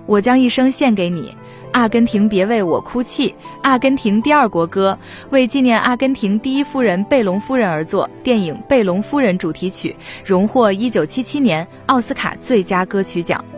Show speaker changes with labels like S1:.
S1: 我将一生献给你。阿根廷别为我哭泣，阿根廷第二国歌，为纪念阿根廷第一夫人贝隆夫人而作，电影《贝隆夫人》主题曲，荣获1977年奥斯卡最佳歌曲奖。